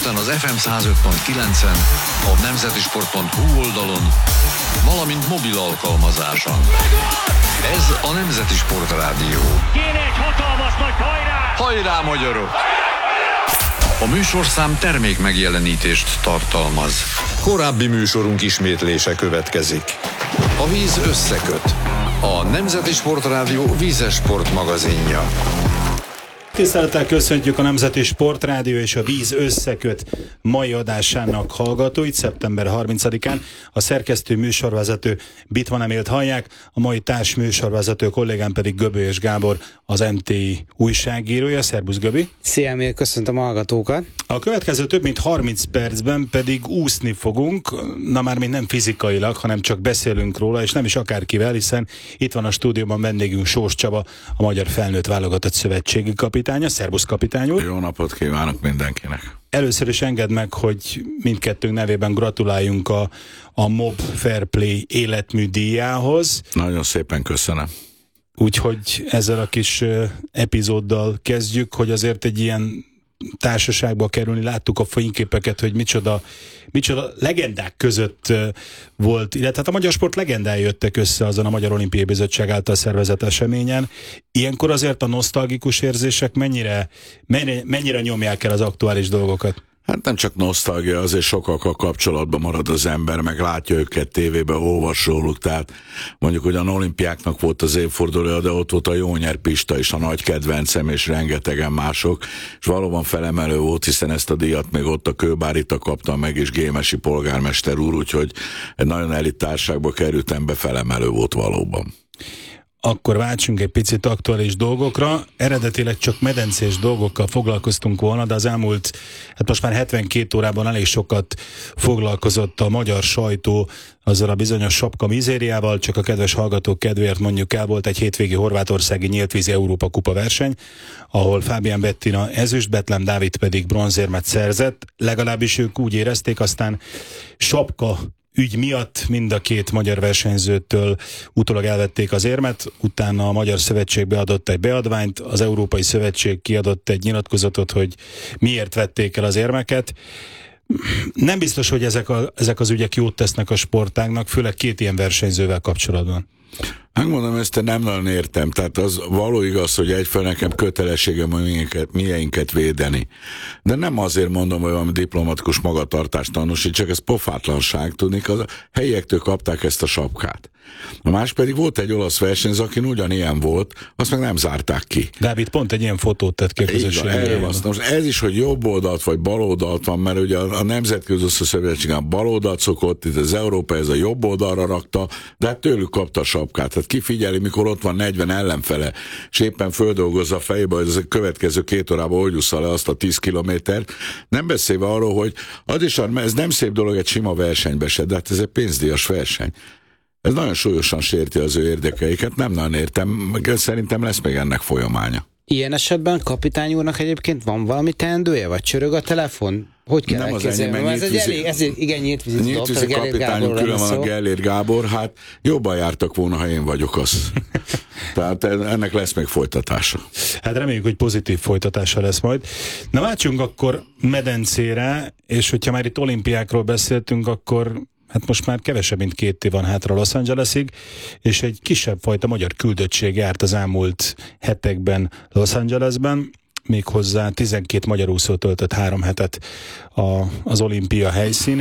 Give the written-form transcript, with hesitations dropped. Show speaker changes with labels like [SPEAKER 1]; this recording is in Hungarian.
[SPEAKER 1] Budapesten az FM 105.9-en, a nemzetisport.hu oldalon, valamint mobil alkalmazáson. Ez a Nemzeti Sport Rádió.
[SPEAKER 2] Kéne egy hatalmas nagy hajrá!
[SPEAKER 1] Hajrá, magyarok! A műsorszám termék megjelenítést tartalmaz. Korábbi műsorunk ismétlése következik. A víz összeköt. A Nemzeti Sport Rádió vízes sportmagazinja.
[SPEAKER 3] Tisztelettel köszöntjük a Nemzeti Sport Rádió és a Víz Összeköt mai adásának hallgatóit szeptember 30-án. A szerkesztő műsorvezető Bitman Emélt hallják, a mai társ műsorvezető kollégám pedig Göbölyös Gábor, az NTI újságírója. Szerbusz, Göbi!
[SPEAKER 4] Szia, Emil, köszöntöm a hallgatókat! A
[SPEAKER 3] következő több mint 30 percben pedig úszni fogunk, na már még nem fizikailag, hanem csak beszélünk róla, és nem is akárkivel, hiszen itt van a stúdióban vendégünk Sós Csaba, a Magyar Felnőtt Válogatott Szövetségi kapitánya. Szerbusz, kapitány úr!
[SPEAKER 5] Jó napot kívánok mindenkinek!
[SPEAKER 3] Először is engedd meg, hogy mindkettőnk nevében gratuláljunk a Mob Fair Play életmű díjához.
[SPEAKER 5] Nagyon szépen köszönöm.
[SPEAKER 3] Úgyhogy ezzel a kis epizóddal kezdjük, hogy azért egy ilyen társaságba kerülni, láttuk a fényképeket, hogy micsoda legendák között volt, illetve hát a magyar sport legendái jöttek össze azon a Magyar Olimpiai Bizottság által szervezett eseményen. Ilyenkor azért a nosztalgikus érzések mennyire nyomják el az aktuális dolgokat?
[SPEAKER 5] Hát nem csak nosztalgia, azért sokakkal kapcsolatban marad az ember, meg látja őket tévébe, olvas róluk, tehát mondjuk, hogy a olimpiáknak volt az évfordulója, de ott volt a Jónyer Pista is, a nagy kedvencem, és rengetegen mások, és valóban felemelő volt, hiszen ezt a díjat még ott a Kőbárita kapta meg, és Gémesi polgármester úr, úgyhogy egy nagyon elit társaságba kerültem be, felemelő volt valóban.
[SPEAKER 3] Akkor váltsunk egy picit aktuális dolgokra. Eredetileg csak medencés dolgokkal foglalkoztunk volna, de az elmúlt, hát most már 72 órában elég sokat foglalkozott a magyar sajtó azzal a bizonyos sapka mizériával. Csak a kedves hallgatók kedvéért mondjuk el, volt egy hétvégi horvátországi nyíltvízi Európa kupa verseny, ahol Fábián Bettina ezüst, Betlem Dávid pedig bronzérmet szerzett. Legalábbis ők úgy érezték, aztán sapka ügy miatt mind a két magyar versenyzőtől utólag elvették az érmet, utána a Magyar Szövetség beadott egy beadványt, az Európai Szövetség kiadott egy nyilatkozatot, hogy miért vették el az érmeket. Nem biztos, hogy ezek az ügyek jót tesznek a sportágnak, főleg két ilyen versenyzővel kapcsolatban.
[SPEAKER 5] Megmondom, ezt nem nagyon értem, tehát az való igaz, hogy egyfelől nekem kötelességem, hogy mieinket védeni. De nem azért mondom, hogy valami diplomatikus magatartást tanúsít, csak ez pofátlanság, tudnék, a helyiektől kapták ezt a sapkát. A más pedig volt egy olasz versenyző, aki ugyanilyen volt, azt meg nem zárták ki.
[SPEAKER 3] Dávid pont egy ilyen fotót tett ki a közösségben.
[SPEAKER 5] Most ez is, hogy jobb oldalt vagy bal oldalt van, mert ugye a Nemzetközi Szövetségen bal oldalt szokott, itt az Európa ez a jobb oldalra rakta, de hát tőlük kapta a sapkát. Tehát ki figyeli, mikor ott van 40 ellenfele, és éppen földolgozza a fejébe, hogy ez a következő 2 órában hogy ússza le azt a 10 kilométert. Nem beszélve arról, hogy ez nem szép dolog egy sima versenybe se, de hát ez egy pénzdíjas verseny. Ez nagyon súlyosan sérti az ő érdekeiket, nem nagyon értem, szerintem lesz még ennek folyamánya.
[SPEAKER 4] Ilyen esetben kapitány úrnak egyébként van valami teendője, vagy csörög a telefon? Hogy kell elképzelni? Ez igen, nyíltvízi
[SPEAKER 5] kapitányunk külön van, a Gellér Gábor, hát jobban jártak volna, ha én vagyok az. Tehát ennek lesz még folytatása.
[SPEAKER 3] Hát reméljük, hogy pozitív folytatása lesz majd. Na váltsunk akkor medencére, és hogyha már itt olimpiákról beszéltünk, akkor hát most már kevesebb, mint 2 év van hátra Los Angelesig, és egy kisebb fajta magyar küldöttség járt az elmúlt hetekben Los Angelesben, méghozzá 12 magyar úszó töltött 3 hetet az olimpia helyszínén.